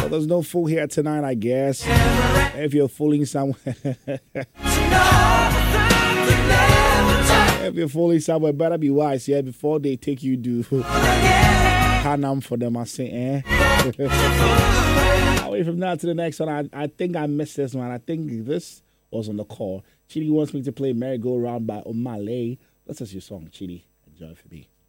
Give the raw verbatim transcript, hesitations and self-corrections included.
there's no fool here tonight, I guess. If you're fooling somewhere. If you're fooling somewhere, better be wise, yeah, before they take you do Hanam for them, I say, eh? Away from now to the next one, I, I think I missed this one. I think this was on the call. Chidi wants me to play Merry Go Round by Omale. This is your song, Chidi. Enjoy for me.